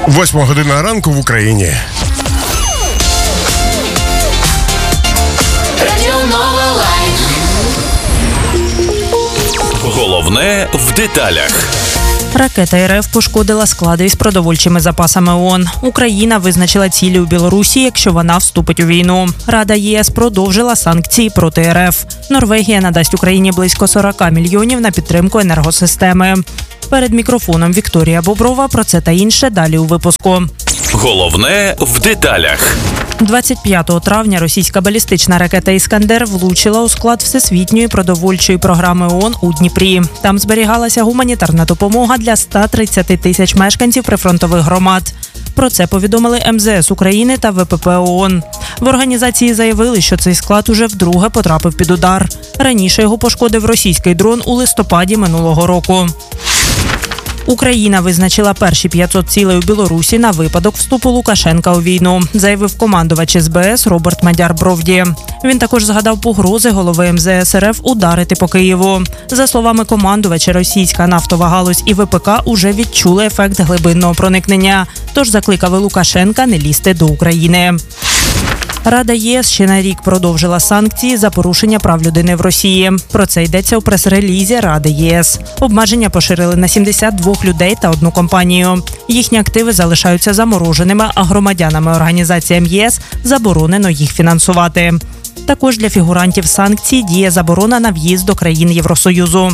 8 година ранку в Україні. Головне в деталях. Ракета РФ пошкодила склади із продовольчими запасами ООН. Україна визначила цілі у Білорусі, якщо вона вступить у війну. Рада ЄС продовжила санкції проти РФ. Норвегія надасть Україні близько 40 мільйонів на підтримку енергосистеми. Перед мікрофоном Вікторія Боброва. Про це та інше далі у випуску. Головне в деталях. 25 травня російська балістична ракета «Іскандер» влучила у склад Всесвітньої продовольчої програми ООН у Дніпрі. Там зберігалася гуманітарна допомога для 130 тисяч мешканців прифронтових громад. Про це повідомили МЗС України та ВПП ООН. В організації заявили, що цей склад уже вдруге потрапив під удар. Раніше його пошкодив російський дрон у листопаді минулого року. Україна визначила перші 500 цілей у Білорусі на випадок вступу Лукашенка у війну, заявив командувач СБС Роберт Мадяр-Бровді. Він також згадав погрози голови МЗС РФ ударити по Києву. За словами командувача, російська нафтова галузь і ВПК уже відчули ефект глибинного проникнення, тож закликав Лукашенка не лізти до України. Рада ЄС ще на рік продовжила санкції за порушення прав людини в Росії. Про це йдеться у прес-релізі Ради ЄС. Обмеження поширили на 72 людей та одну компанію. Їхні активи залишаються замороженими, а громадянам і організаціям ЄС заборонено їх фінансувати. Також для фігурантів санкцій діє заборона на в'їзд до країн Євросоюзу.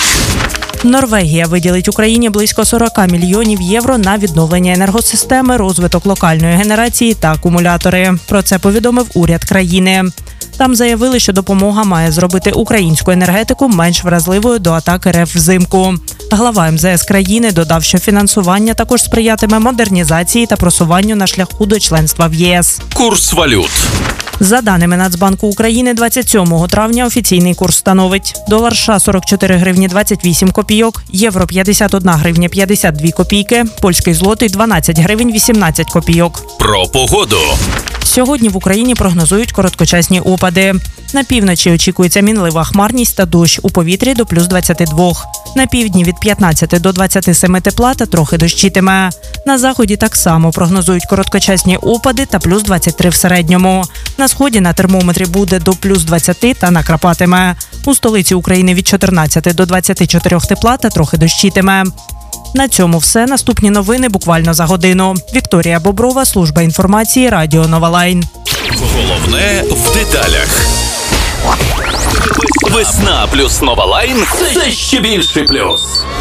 Норвегія виділить Україні близько 40 мільйонів євро на відновлення енергосистеми, розвиток локальної генерації та акумулятори. Про це повідомив уряд країни. Там заявили, що допомога має зробити українську енергетику менш вразливою до атак РФ взимку. Глава МЗС країни додав, що фінансування також сприятиме модернізації та просуванню на шляху до членства в єС. Курс валют. За даними Нацбанку України, 27 травня офіційний курс становить: долар США – 44 гривні 28 копійок, євро – 51 гривня 52 копійки, польський злотий – 12 гривень 18 копійок. Про погоду. Сьогодні в Україні прогнозують короткочасні опади. На півночі очікується мінлива хмарність та дощ, у повітрі до плюс 22. На півдні від 15 до 27 тепла та трохи дощитиме. На заході так само прогнозують короткочасні опади та плюс 23 в середньому. На сході на термометрі буде до плюс 20 та накрапатиме. У столиці України від 14 до 24 тепла та трохи дощитиме. На цьому все. Наступні новини буквально за годину. Вікторія Боброва, служба інформації, Радіо Нова Лайн. Головне в деталях. Весна плюс Нова Лайн – це ще більший плюс.